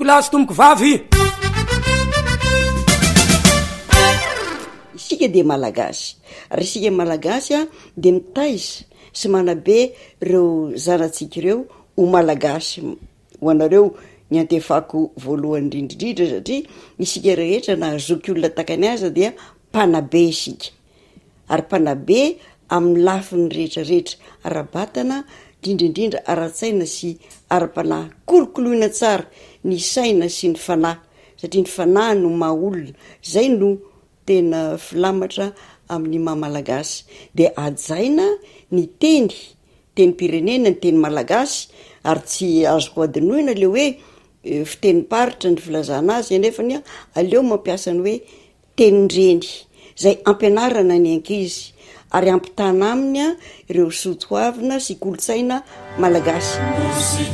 lasy tomoko vavy. Isika de malagasy ary isika malagasy a de mitaiza sy manabe reo zanatsika ireo ho malagasy ho anareo ny antefako voalohany indrindrindra satria isika rehetra na zoky olona takany aza dia mpanabe isika ary mpanabe amin'ny lafiny rehetrarehetra ara-batana indrindrindrindra ara-tsaina sy ara-panahy kolokoloina tsara ny saina sy ny fanahy satria ny fanahy no maha-olona zay no tena filamatra amin'ny maha-malagasy de ajaina ny teny pirenena ny teny malagasy ary tsy azoko adinoina le hoe fiteny-paritra ny filazana azy nefany aleo mampiasa ny hoe tenireny zay ampianarana ny ankizy ary ampitana aminy ireo soatoavina sy kolotsaina malagasy.